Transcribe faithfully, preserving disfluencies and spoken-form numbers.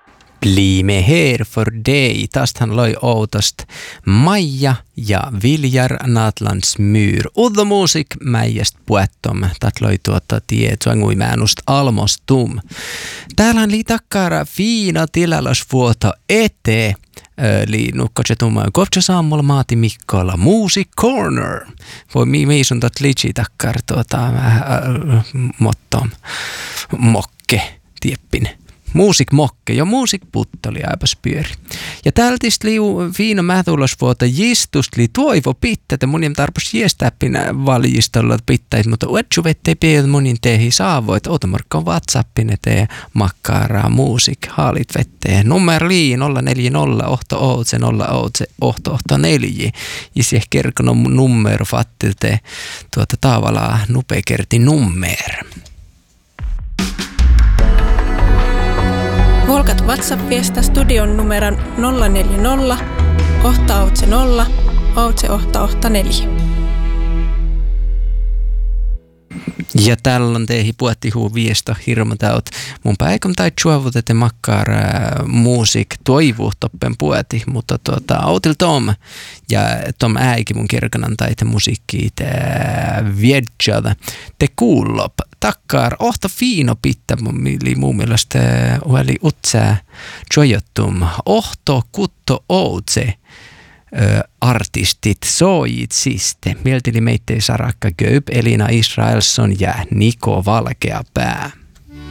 Bli med här för dig. Tästä loi outost Maija ja Viljar Natlands myr. Uddo musik mäijäst puettom. Tät loi tuota tietoa määnust almostum. Täällä on liitakkara fiina tilalasvuoto ete. Eli nukkotsetuma koptsa sammulla maati Mikkola Music Corner. Voi miisun tot litsi takkar tuota äh, mottom mokke tieppin. Music mokke ja music puttoli aipas pyöri. Ja tältist liu viino mätulosvuota jistust li toivo pittä, mun jem tarpus jiestäppinä valjistolla pittait, mutta uetsu vettei piedä monin tehi saavoit. Otamarkka on WhatsAppin eteen makkaraa music haalit vetteen. Numero lii nolla neljä nolla ohto ootse nolla ootse ohto ohto neljä. Ja siihen kerkonon numero fattilte tuota tavallaan nupekerti nummer. Volkat WhatsApp-viesta studion numeron nolla neljä nolla, ohta ootse nolla, ootse ohta ohta neljä. Ja tällöin teihin puhutti huu viesto hirmataut. Mun päikon tai chuovutete makkar musiik toivuu toppen puhutti, mutta tuota autil tom ja tom äikin mun kirkanan taite musiikkiit viedjada. Te kuullop takkar ohta fiino pitta eli mun mielestä oli utsää joyottum ohto kutto outse. Ö, artistit soijit siste. Mieltili meittei Sarakka Göp, Elina Israelsson ja Niko Valkeapää.